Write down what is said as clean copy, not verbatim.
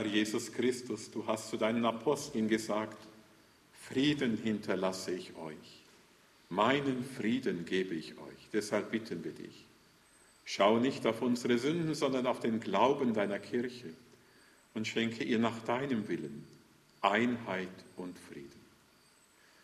Herr Jesus Christus, du hast zu deinen Aposteln gesagt, Frieden hinterlasse ich euch, meinen Frieden gebe ich euch. Deshalb bitten wir dich, schau nicht auf unsere Sünden, sondern auf den Glauben deiner Kirche und schenke ihr nach deinem Willen Einheit und Frieden.